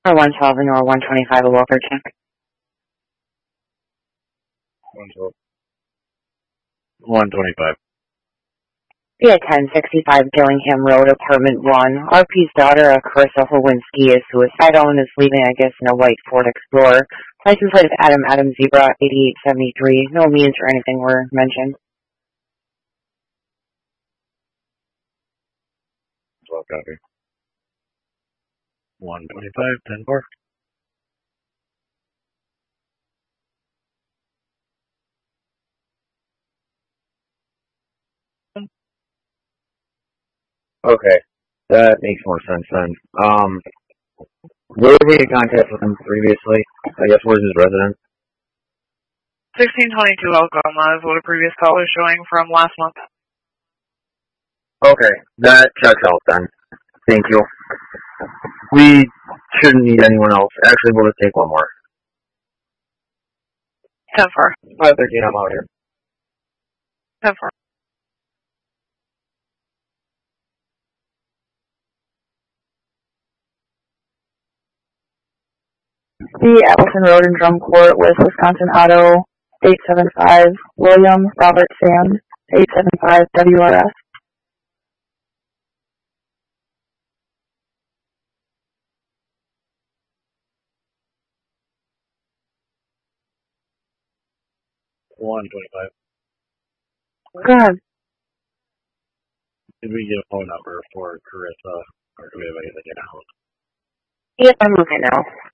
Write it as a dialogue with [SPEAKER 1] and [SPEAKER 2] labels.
[SPEAKER 1] For 112 or 125, a welfare check.
[SPEAKER 2] 112. 125.
[SPEAKER 1] Yeah, 1065 Gillingham Road, apartment 1. RP's daughter, Carissa Lewinsky, is suicidal and is leaving, I guess, in a white Ford Explorer. License plate of Adam Zebra, 8873. No means or anything were mentioned.
[SPEAKER 2] 12 copy. 125, 10-4. Okay, that makes more sense then. Where did we get in contact with him previously? I guess where's his residence?
[SPEAKER 3] 1622 Algoma is what a previous call was showing from last month.
[SPEAKER 2] Okay, that checks out then. Thank you. We shouldn't need anyone else. Actually, we'll just take one more.
[SPEAKER 3] 10-4.
[SPEAKER 2] 513, I'm out here.
[SPEAKER 3] 10-4.
[SPEAKER 4] The Appleton Road and Drum Court with Wisconsin Auto 875 William Robert Sam 875 WRS.
[SPEAKER 1] Go ahead.
[SPEAKER 2] Did we get a phone number for Carissa, or do we have anything else?
[SPEAKER 1] Yes, I'm moving now.